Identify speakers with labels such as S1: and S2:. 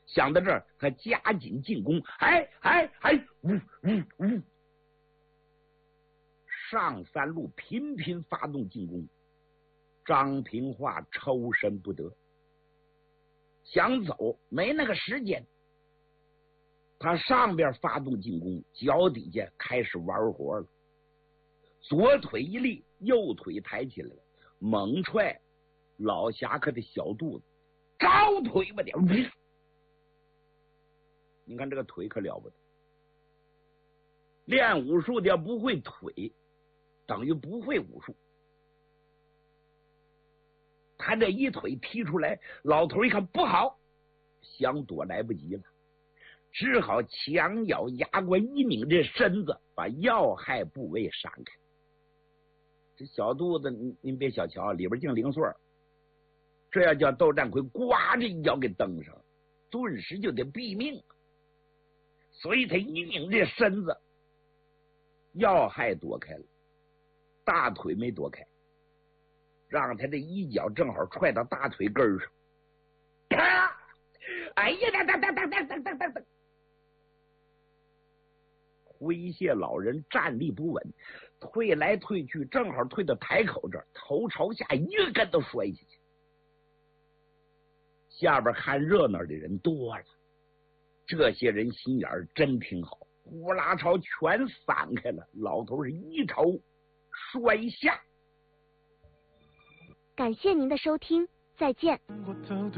S1: 想到这儿，他加紧进攻，上三路频频发动进攻。张平化抽身不得，想走没那个时间。他上边发动进攻，脚底下开始玩活了，左腿一立，右腿抬起来了，猛踹老侠客的小肚子，招腿吧的。你看这个腿可了不得，练武术的不会腿，等于不会武术。他这一腿踢出来，老头一看不好，想躲来不及了，只好强咬牙关，一拧这身子，把要害部位闪开。这小肚子您别小瞧，里边净零碎，这要叫窦占奎呱这一脚给蹬上，顿时就得毙命。所以他一拧这身子，要害躲开了，大腿没躲开，让他这一脚正好踹到大腿根上。啪！哎呀，噔！挥谢老人站立不稳，退来退去，正好退到台口这儿，头朝下一个跟头摔下去。下边看热闹的人多了，这些人心眼儿真挺好，呼啦朝全散开了，老头是一头摔下。
S2: 感谢您的收听，再见。